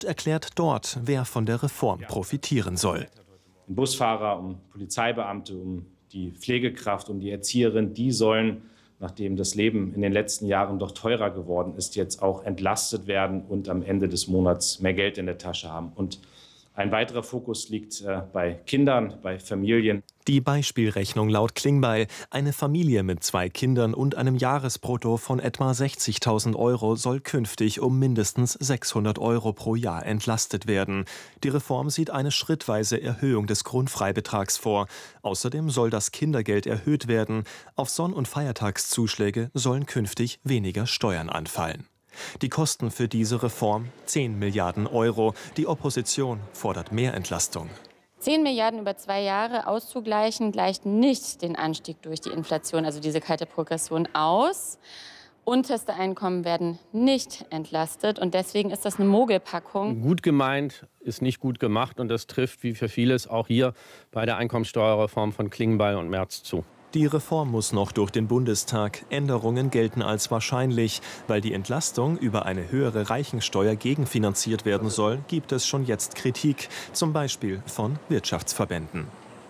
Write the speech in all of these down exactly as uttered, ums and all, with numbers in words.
erklärt dort, wer von der Reform profitieren soll. Um Busfahrer, um Polizeibeamte, um die Pflegekraft, um die Erzieherin, die sollen, nachdem das Leben in den letzten Jahren doch teurer geworden ist, jetzt auch entlastet werden und am Ende des Monats mehr Geld in der Tasche haben. Und ein weiterer Fokus liegt äh, bei Kindern, bei Familien. Die Beispielrechnung laut Klingbeil: Eine Familie mit zwei Kindern und einem Jahresbrutto von etwa sechzigtausend Euro soll künftig um mindestens sechshundert Euro pro Jahr entlastet werden. Die Reform sieht eine schrittweise Erhöhung des Grundfreibetrags vor. Außerdem soll das Kindergeld erhöht werden. Auf Sonn- und Feiertagszuschläge sollen künftig weniger Steuern anfallen. Die Kosten für diese Reform: zehn Milliarden Euro. Die Opposition fordert mehr Entlastung. zehn Milliarden über zwei Jahre auszugleichen, gleicht nicht den Anstieg durch die Inflation, also diese kalte Progression, aus. Unterste Einkommen werden nicht entlastet und deswegen ist das eine Mogelpackung. Gut gemeint ist nicht gut gemacht und das trifft wie für vieles auch hier bei der Einkommensteuerreform von Klingbeil und Merz zu. Die Reform muss noch durch den Bundestag. Änderungen gelten als wahrscheinlich. Weil die Entlastung über eine höhere Reichensteuer gegenfinanziert werden soll, gibt es schon jetzt Kritik, zum Beispiel von Wirtschaftsverbänden.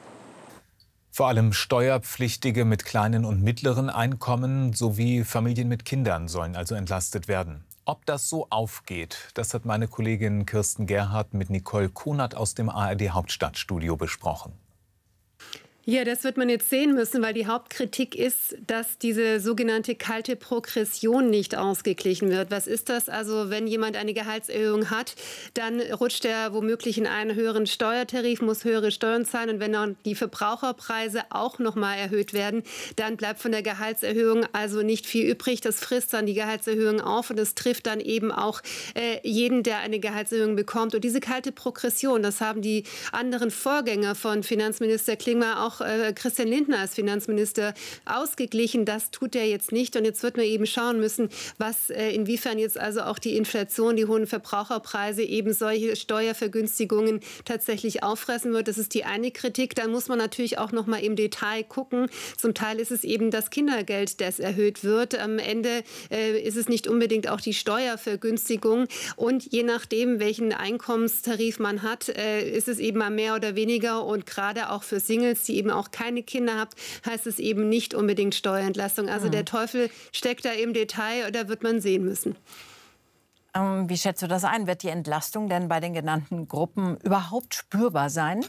Vor allem Steuerpflichtige mit kleinen und mittleren Einkommen sowie Familien mit Kindern sollen also entlastet werden. Ob das so aufgeht, das hat meine Kollegin Kirsten Gerhardt mit Nicole Kunert aus dem A R D Hauptstadtstudio besprochen. Ja, das wird man jetzt sehen müssen, weil die Hauptkritik ist, dass diese sogenannte kalte Progression nicht ausgeglichen wird. Was ist das? Also wenn jemand eine Gehaltserhöhung hat, dann rutscht er womöglich in einen höheren Steuertarif, muss höhere Steuern zahlen. Und wenn dann die Verbraucherpreise auch noch mal erhöht werden, dann bleibt von der Gehaltserhöhung also nicht viel übrig. Das frisst dann die Gehaltserhöhung auf und es trifft dann eben auch äh, jeden, der eine Gehaltserhöhung bekommt. Und diese kalte Progression, das haben die anderen Vorgänger von Finanzminister Klingbeil auch Christian Lindner als Finanzminister ausgeglichen. Das tut er jetzt nicht. Und jetzt wird man eben schauen müssen, was inwiefern jetzt also auch die Inflation, die hohen Verbraucherpreise eben solche Steuervergünstigungen tatsächlich auffressen wird. Das ist die eine Kritik. Dann muss man natürlich auch noch mal im Detail gucken. Zum Teil ist es eben das Kindergeld, das erhöht wird. Am Ende äh, ist es nicht unbedingt auch die Steuervergünstigung. Und je nachdem, welchen Einkommenstarif man hat, äh, ist es eben mal mehr oder weniger. Und gerade auch für Singles, die eben auch keine Kinder habt, heißt es eben nicht unbedingt Steuerentlastung. Also mhm. der Teufel steckt da im Detail, da wird man sehen müssen. Ähm, wie schätzt du das ein? Wird die Entlastung denn bei den genannten Gruppen überhaupt spürbar sein?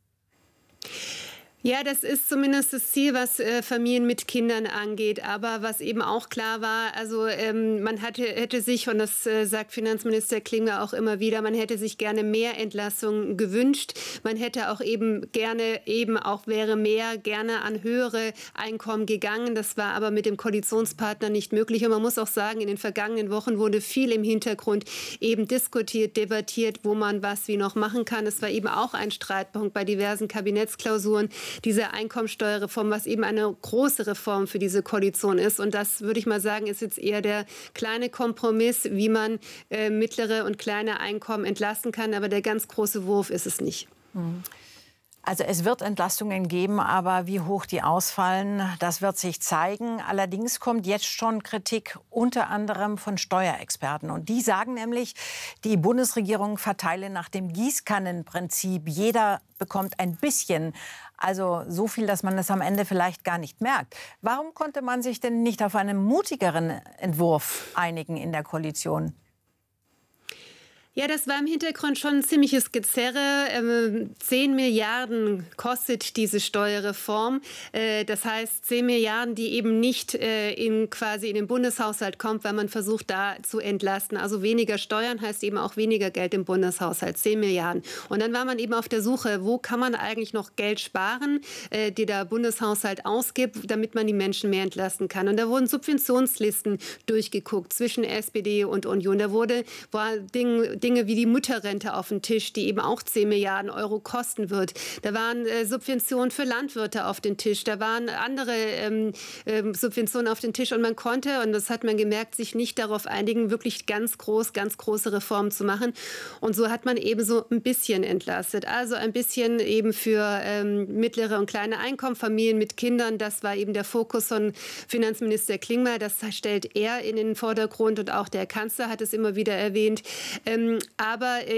Ja, das ist zumindest das Ziel, was äh, Familien mit Kindern angeht. Aber was eben auch klar war, also ähm, man hatte, hätte sich, und das äh, sagt Finanzminister Klingbeil auch immer wieder, man hätte sich gerne mehr Entlastung gewünscht. Man hätte auch eben gerne, eben auch wäre mehr gerne an höhere Einkommen gegangen. Das war aber mit dem Koalitionspartner nicht möglich. Und man muss auch sagen, in den vergangenen Wochen wurde viel im Hintergrund eben diskutiert, debattiert, wo man was wie noch machen kann. Es war eben auch ein Streitpunkt bei diversen Kabinettsklausuren, diese Einkommensteuerreform, was eben eine große Reform für diese Koalition ist. Und das, würde ich mal sagen, ist jetzt eher der kleine Kompromiss, wie man äh, mittlere und kleine Einkommen entlasten kann. Aber der ganz große Wurf ist es nicht. Also es wird Entlastungen geben, aber wie hoch die ausfallen, das wird sich zeigen. Allerdings kommt jetzt schon Kritik unter anderem von Steuerexperten. Und die sagen nämlich, die Bundesregierung verteile nach dem Gießkannenprinzip. Jeder bekommt ein bisschen, also so viel, dass man es am Ende vielleicht gar nicht merkt. Warum konnte man sich denn nicht auf einen mutigeren Entwurf einigen in der Koalition? Ja, das war im Hintergrund schon ein ziemliches Gezerre. Ähm, zehn Milliarden kostet diese Steuerreform. Äh, das heißt, zehn Milliarden, die eben nicht äh, in, quasi in den Bundeshaushalt kommt, weil man versucht, da zu entlasten. Also weniger Steuern heißt eben auch weniger Geld im Bundeshaushalt, zehn Milliarden. Und dann war man eben auf der Suche, wo kann man eigentlich noch Geld sparen, äh, die der Bundeshaushalt ausgibt, damit man die Menschen mehr entlasten kann. Und da wurden Subventionslisten durchgeguckt zwischen S P D und Union. Da wurde war Ding, Dinge wie die Mutterrente auf den Tisch, die eben auch zehn Milliarden Euro kosten wird. Da waren äh, Subventionen für Landwirte auf den Tisch. Da waren andere ähm, ähm, Subventionen auf den Tisch. Und man konnte, und das hat man gemerkt, sich nicht darauf einigen, wirklich ganz groß, ganz große Reformen zu machen. Und so hat man eben so ein bisschen entlastet. Also ein bisschen eben für ähm, mittlere und kleine Einkommen, Familien mit Kindern. Das war eben der Fokus von Finanzminister Klingbeil. Das stellt er in den Vordergrund und auch der Kanzler hat es immer wieder erwähnt. Ähm, aber